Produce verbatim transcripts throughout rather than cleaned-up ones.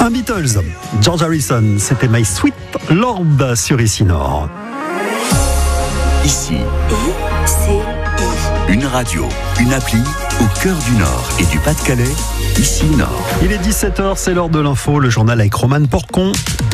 Un Beatles, George Harrison, c'était My Sweet Lord sur Ici Nord. Ici, une radio, une appli au cœur du Nord et du Pas-de-Calais, Ici Nord. Il est dix-sept heures, c'est l'heure de l'info, le journal avec Romane Porcon.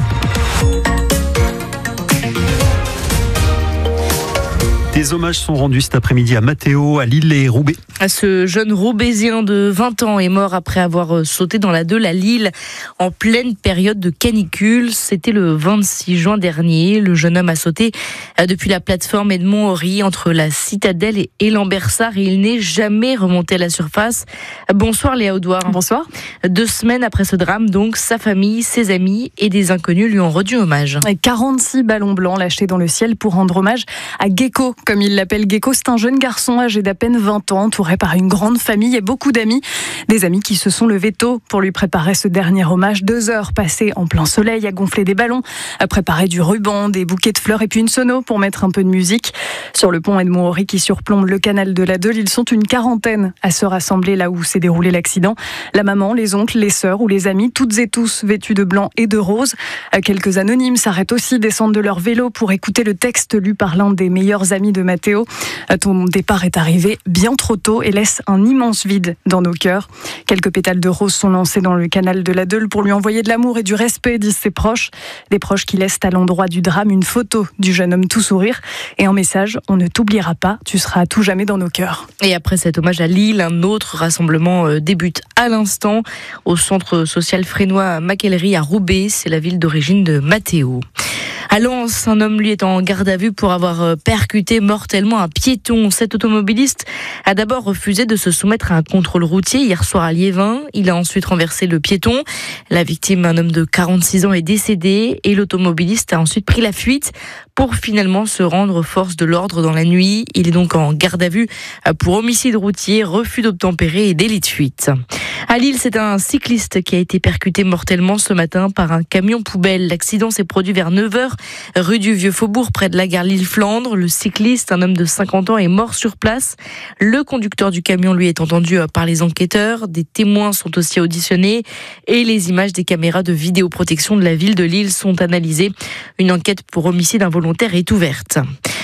Des hommages sont rendus cet après-midi à Matteo, à Lille et Roubaix. Ce jeune Roubaisien de vingt ans est mort après avoir sauté dans la Deule à Lille en pleine période de canicule. C'était le vingt-six juin dernier. Le jeune homme a sauté depuis la plateforme Edmond-Henri entre la Citadelle et Lambersart et il n'est jamais remonté à la surface. Bonsoir Léa Audouard. Bonsoir. Deux semaines après ce drame, donc, sa famille, ses amis et des inconnus lui ont rendu hommage. quarante-six ballons blancs lâchés dans le ciel pour rendre hommage à Gecko, comme il l'appelle. Gecko, c'est un jeune garçon âgé d'à peine vingt ans, entouré par une grande famille et beaucoup d'amis. Des amis qui se sont levés tôt pour lui préparer ce dernier hommage. Deux heures passées en plein soleil à gonfler des ballons, à préparer du ruban, des bouquets de fleurs et puis une sono pour mettre un peu de musique. Sur le pont Edmond-Henri qui surplombe le canal de la Deule, ils sont une quarantaine à se rassembler là où s'est déroulé l'accident. La maman, les oncles, les sœurs ou les amis, toutes et tous vêtus de blanc et de rose. Quelques anonymes s'arrêtent aussi, descendent de leur vélo pour écouter le texte lu par l'un des meilleurs amis de Matteo. Ton départ est arrivé bien trop tôt et laisse un immense vide dans nos cœurs. Quelques pétales de rose sont lancés dans le canal de la Deule pour lui envoyer de l'amour et du respect, disent ses proches. Des proches qui laissent à l'endroit du drame une photo du jeune homme tout sourire et un message: on ne t'oubliera pas, tu seras à tout jamais dans nos cœurs. Et après cet hommage à Lille, un autre rassemblement débute à l'instant au centre social frénois Mackellery à Roubaix. C'est la ville d'origine de Matteo. À Lens, un homme, lui, est en garde à vue pour avoir percuté mortellement un piéton. Cet automobiliste a d'abord refusé de se soumettre à un contrôle routier hier soir à Liévin. Il a ensuite renversé le piéton. La victime, un homme de quarante-six ans, est décédé et l'automobiliste a ensuite pris la fuite pour finalement se rendre aux forces de l'ordre dans la nuit. Il est donc en garde à vue pour homicide routier, refus d'obtempérer et délit de fuite. À Lille, c'est un cycliste qui a été percuté mortellement ce matin par un camion poubelle. L'accident s'est produit vers neuf heures, rue du Vieux-Faubourg, près de la gare Lille-Flandre. Le cycliste, un homme de cinquante ans, est mort sur place. Le conducteur du camion, lui, est entendu par les enquêteurs. Des témoins sont aussi auditionnés et les images des caméras de vidéoprotection de la ville de Lille sont analysées. Une enquête pour homicide involontaire est ouverte.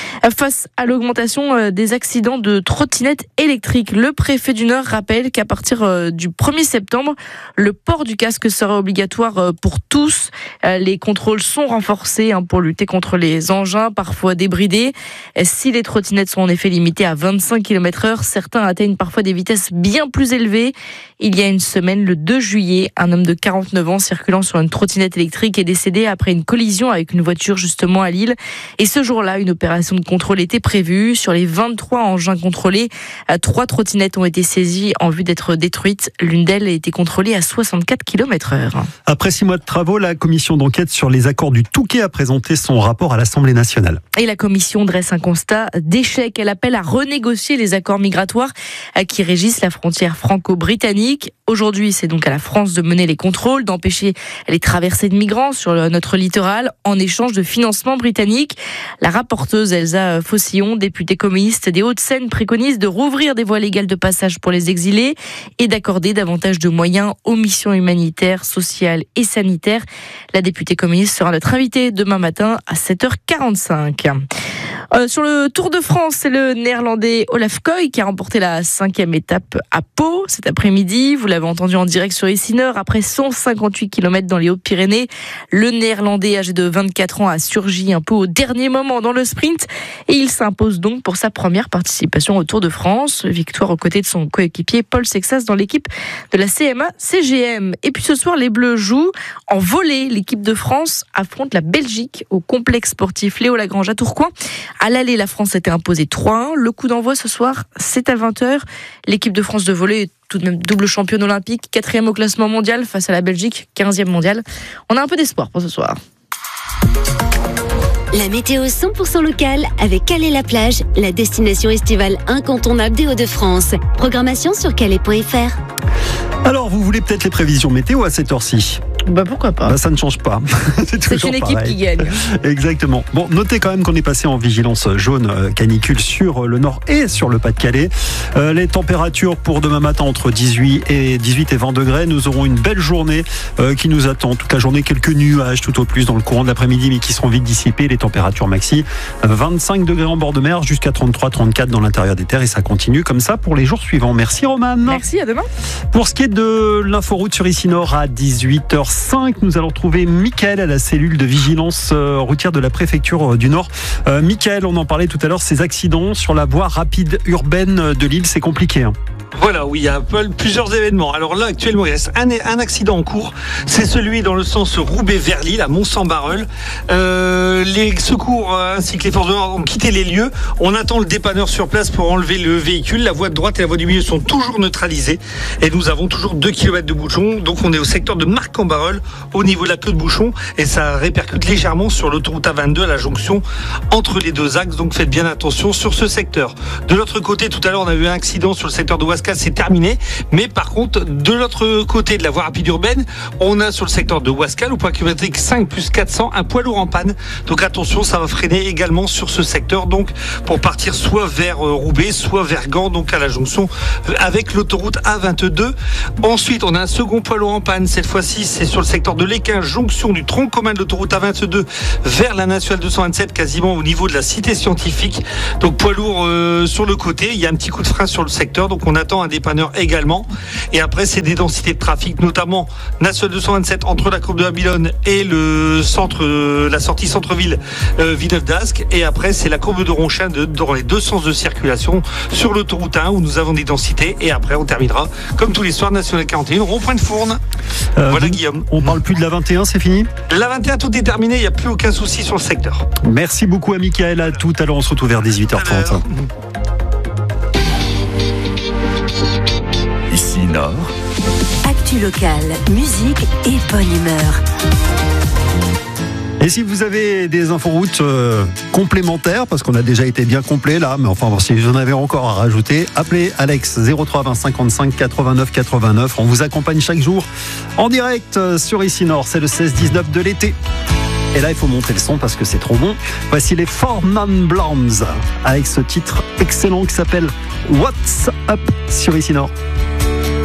Face à l'augmentation des accidents de trottinettes électriques, le préfet du Nord rappelle qu'à partir du premier septembre, le port du casque sera obligatoire pour tous. Les contrôles sont renforcés pour lutter contre les engins parfois débridés. Si les trottinettes sont en effet limitées à vingt-cinq kilomètres heure, certains atteignent parfois des vitesses bien plus élevées. Il y a une semaine, le deux juillet, un homme de quarante-neuf ans circulant sur une trottinette électrique est décédé après une collision avec une voiture justement à Lille. Et ce jour-là, une opération de contrôle était prévue. Sur les vingt-trois engins contrôlés, trois trottinettes ont été saisies en vue d'être détruites. L'une d'elles a été contrôlée à soixante-quatre kilomètres heure. Après six mois de travaux, la commission d'enquête sur les accords du Touquet a présenté son rapport à l'Assemblée nationale. Et la commission dresse un constat d'échec. Elle appelle à renégocier les accords migratoires qui régissent la frontière franco-britannique. Aujourd'hui, c'est donc à la France de mener les contrôles, d'empêcher les traversées de migrants sur notre littoral en échange de financement britannique. La rapporteuse Elsa Fossillon, députée communiste des Hauts-de-Seine, préconise de rouvrir des voies légales de passage pour les exilés et d'accorder davantage de moyens aux missions humanitaires, sociales et sanitaires. La députée communiste sera notre invitée demain matin à sept heures quarante-cinq. Euh, sur le Tour de France, c'est le néerlandais Olaf Koy qui a remporté la cinquième étape à Pau cet après-midi. Vous l'avez entendu en direct sur Ici Nord. Après cent cinquante-huit kilomètres dans les Hautes-Pyrénées, le néerlandais âgé de vingt-quatre ans a surgi un peu au dernier moment dans le sprint et il s'impose donc pour sa première participation au Tour de France. Victoire aux côtés de son coéquipier Paul Sexas dans l'équipe de la C M A C G M. Et puis ce soir, les Bleus jouent en volée. L'équipe de France affronte la Belgique au complexe sportif Léo Lagrange à Tourcoing. À l'aller, la France s'était imposée trois un. Le coup d'envoi ce soir, c'est à vingt heures. L'équipe de France de volley est tout de même double championne olympique, quatrième au classement mondial face à la Belgique, quinzième mondial. On a un peu d'espoir pour ce soir. La météo cent pour cent locale avec Calais-la-Plage, la destination estivale incontournable des Hauts-de-France. Programmation sur calais point f r. Alors, vous voulez peut-être les prévisions météo à cette heure-ci ? Bah pourquoi pas. Bah, ça ne change pas. C'est, C'est une équipe pareil. qui gagne. Exactement. Bon, notez quand même qu'on est passé en vigilance jaune euh, canicule sur le nord et sur le Pas-de-Calais. Euh, les températures pour demain matin entre dix-huit et vingt degrés. Nous aurons une belle journée euh, qui nous attend. Toute la journée, quelques nuages tout au plus dans le courant de l'après-midi, mais qui seront vite dissipés. Les températures maxi, euh, vingt-cinq degrés en bord de mer, jusqu'à trente-trois trente-quatre dans l'intérieur des terres. Et ça continue comme ça pour les jours suivants. Merci Romane. Merci, à demain. Pour ce qui est de l'inforoute sur Ici Nord à dix-huit heures cinq, nous allons retrouver Mickaël à la cellule de vigilance routière de la préfecture du Nord. Euh, Mickaël, on en parlait tout à l'heure, ces accidents sur la voie rapide urbaine de Lille, c'est compliqué. Hein. Voilà, oui, il y a plusieurs événements. Alors là, actuellement, il reste un, un accident en cours. C'est celui dans le sens Roubaix vers Lille, à Mont-Saint-Barreul. Euh, les secours ainsi que les forces de l'ordre ont quitté les lieux. On attend le dépanneur sur place pour enlever le véhicule. La voie de droite et la voie du milieu sont toujours neutralisées. Et nous avons toujours deux kilomètres de bouchons. Donc on est au secteur de Marc-en-Barreul, au niveau de la queue de bouchon. Et ça répercute légèrement sur l'autoroute A vingt-deux à la jonction entre les deux axes. Donc faites bien attention sur ce secteur. De l'autre côté, tout à l'heure, on a eu un accident sur le secteur de Wascal, c'est terminé. Mais par contre, de l'autre côté de la voie rapide urbaine, on a sur le secteur de Wascal, au point kilométrique cinq plus quatre cents, un poids lourd en panne. Donc attention, ça va freiner également sur ce secteur. Donc pour partir soit vers Roubaix, soit vers Gand, donc à la jonction avec l'autoroute A vingt-deux. Ensuite, on a un second poids lourd en panne. Cette fois-ci, c'est sur le secteur de l'Équin, jonction du tronc commun de l'autoroute A vingt-deux vers la nationale deux cent vingt-sept, quasiment au niveau de la cité scientifique. Donc poids lourd euh, sur le côté. Il y a un petit coup de frein sur le secteur. Donc on attend un dépanneur également. Et après, c'est des densités de trafic, notamment nationale deux cent vingt-sept entre la courbe de Babylone et le centre, euh, la sortie centre-ville euh, Villeneuve d'Ascq. Et après, c'est la courbe de Ronchin de, dans les deux sens de circulation sur l'autoroute un où nous avons des densités. Et après, on terminera, comme tous les soirs, nationale quarante et un, rond-point de Fournes. Euh, voilà, Guillaume. On parle plus de la vingt et un, c'est fini ? La vingt et un, tout est terminé. Il n'y a plus aucun souci sur le secteur. Merci beaucoup à Mickaël. À tout à l'heure, on se retrouve vers dix-huit heures trente. Ici Nord. Actu locale, musique et bonne humeur. Et si vous avez des inforoutes euh, complémentaires, parce qu'on a déjà été bien complet là, mais enfin si vous en avez encore à rajouter, appelez Alex zéro trois vingt cinquante-cinq quatre-vingt-neuf quatre-vingt-neuf. On vous accompagne chaque jour en direct euh, sur Ici Nord. C'est le seize dix-neuf de l'été. Et là, il faut monter le son parce que c'est trop bon. Voici les Four Non Blondes avec ce titre excellent qui s'appelle What's Up sur Ici Nord.